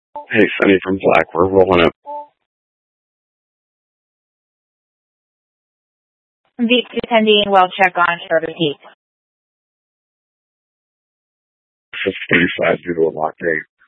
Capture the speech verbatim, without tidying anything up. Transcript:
Hey, Sunny from Black. We're rolling up Deep attending well check on service heat. six thirty-five due to a lock day.